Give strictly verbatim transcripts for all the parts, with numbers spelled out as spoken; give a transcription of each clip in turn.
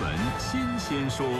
闻新鲜说。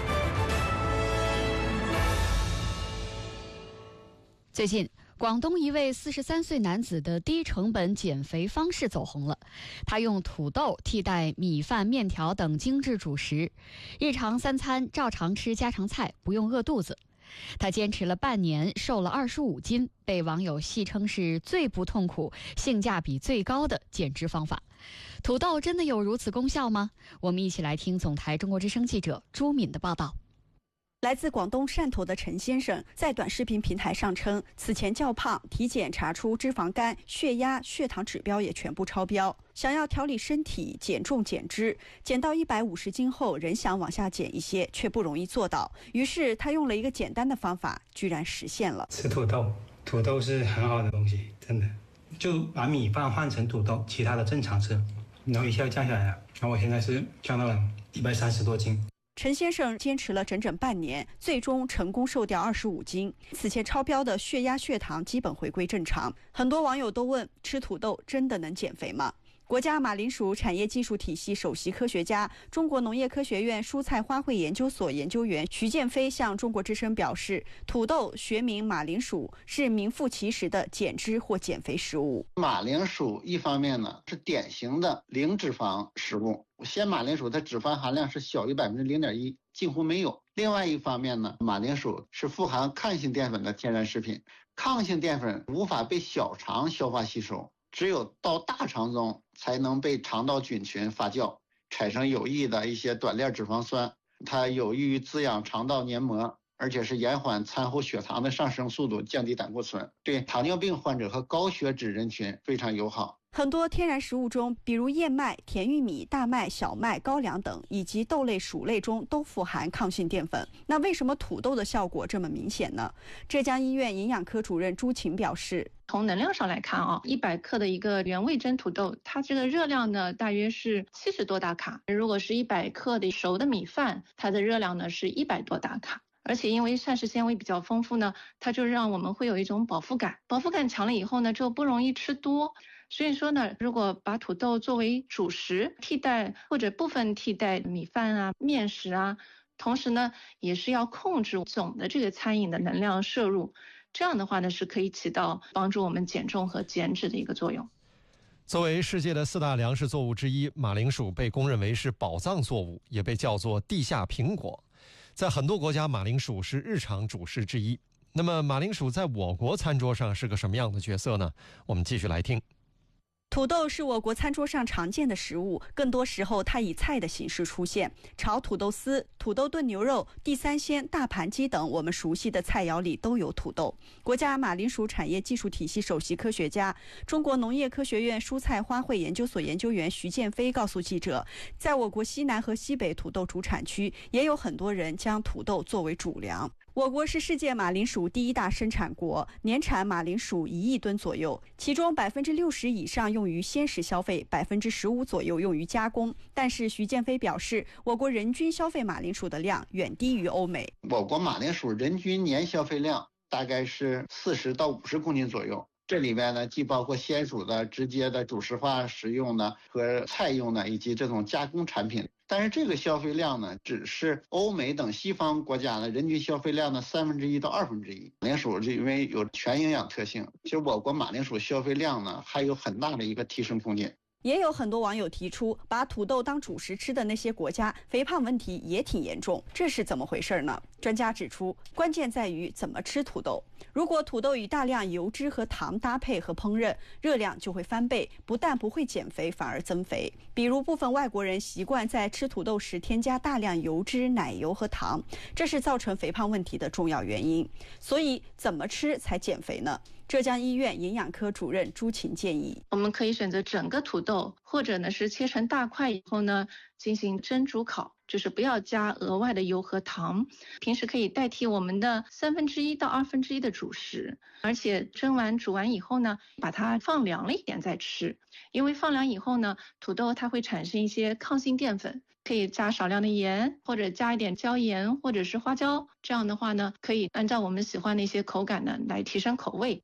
最近，广东一位四十三岁男子的低成本减肥方式走红了。他用土豆替代米饭、面条等精致主食，日常三餐照常吃家常菜，不用饿肚子。他坚持了半年，瘦了二十五斤，被网友戏称是最不痛苦、性价比最高的减脂方法。土豆真的有如此功效吗？我们一起来听总台中国之声记者朱敏的报道。 来自广东汕头的陈先生在短视频平台上称，此前较胖，体检查出脂肪肝、血压、血糖指标也全部超标，想要调理身体、减重减脂，减到一百五十斤后仍想往下减一些，却不容易做到。于是他用了一个简单的方法，居然实现了。 吃土豆，土豆是很好的东西，真的。就把米饭换成土豆，其他的正常吃，然后一下降下来了。然后我现在是降到了一百三十多斤。 陈先生坚持了整整半年，最终成功瘦掉二十五斤。此前超标的血压、血糖基本回归正常。很多网友都问：吃土豆真的能减肥吗？国家马铃薯产业技术体系首席科学家、中国农业科学院蔬菜花卉研究所研究员徐建飞向中国之声表示，土豆学名马铃薯是名副其实的减脂或减肥食物。 马铃薯一方面呢是典型的零脂肪食物，鲜马铃薯它脂肪含量是小于百分之零点一，几乎没有。另外一方面呢，马铃薯是富含抗性淀粉的天然食品，抗性淀粉无法被小肠消化吸收，只有到大肠中才能被肠道菌群发酵，产生有益的一些短链脂肪酸，它有益于滋养肠道黏膜，而且是延缓餐后血糖的上升速度，降低胆固醇，对糖尿病患者和高血脂人群非常友好。 很多天然食物中，比如燕麦、甜玉米、大麦、小麦、高粱等，以及豆类、薯类中都富含抗性淀粉。那为什么土豆的效果这么明显呢？浙江医院营养科主任朱晴表示， 从能量上来看啊，一百克的一个原味真土豆，它这个热量呢大约是七十多大卡。如果是一百克的熟的米饭，它的热量呢是一百多大卡。而且因为膳食纤维比较丰富呢，它就让我们会有一种饱腹感，饱腹感强了以后呢，就不容易吃多。所以说呢，如果把土豆作为主食替代或者部分替代米饭啊、面食啊，同时呢也是要控制总的这个餐饮的能量摄入，这样的话呢是可以起到帮助我们减重和减脂的一个作用。 作为世界的四大粮食作物之一，马铃薯被公认为是宝藏作物，也被叫做地下苹果。在很多国家，马铃薯是日常主食之一。那么马铃薯在我国餐桌上是个什么样的角色呢？我们继续来听。 土豆是我国餐桌上常见的食物，更多时候它以菜的形式出现。炒土豆丝、土豆炖牛肉、地三鲜、大盘鸡等我们熟悉的菜肴里都有土豆。国家马铃薯产业技术体系首席科学家、中国农业科学院蔬菜花卉研究所研究员徐建飞告诉记者，在我国西南和西北土豆主产区，也有很多人将土豆作为主粮。我国是世界马铃薯第一大生产国，年产马铃薯一亿吨左右，其中百分之六十以上用于鲜食消费，百分之十五左右用于加工。但是徐建飞表示，我国人均消费马铃薯的量远低于欧美。 我国马铃薯人均年消费量大概是四十到五十公斤左右。这里面呢，既包括鲜薯的直接的主食化食用的和菜用的，以及这种加工产品。但是这个消费量呢，只是欧美等西方国家的人均消费量的三分之一到二分之一。马铃薯是因为有全营养特性，其实我国马铃薯消费量呢还有很大的一个提升空间。 也有很多网友提出，把土豆当主食吃的那些国家，肥胖问题也挺严重，这是怎么回事呢？专家指出，关键在于怎么吃土豆。如果土豆与大量油脂和糖搭配和烹饪，热量就会翻倍，不但不会减肥，反而增肥。比如部分外国人习惯在吃土豆时添加大量油脂、奶油和糖，这是造成肥胖问题的重要原因。所以怎么吃才减肥呢？浙江医院营养科主任朱晴建议， 我们可以选择整个土豆，或者呢是切成大块以后呢进行蒸煮烤，就是不要加额外的油和糖。平时可以代替我们的三分之一到二分之一的主食，而且蒸完煮完以后呢，把它放凉了一点再吃。因为放凉以后呢，土豆它会产生一些抗性淀粉，可以加少量的盐，或者加一点椒盐或者是花椒，这样的话呢，可以按照我们喜欢的一些口感呢来提升口味。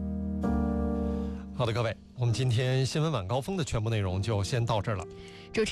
好的，各位，我们今天新闻晚高峰的全部内容就先到这儿了。 主持